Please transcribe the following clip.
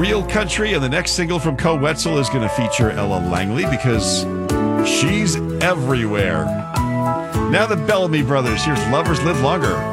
real country, and the next single from Co Wetzel is going to feature Ella Langley because she's everywhere. Now the Bellamy Brothers. Here's Lovers Live Longer.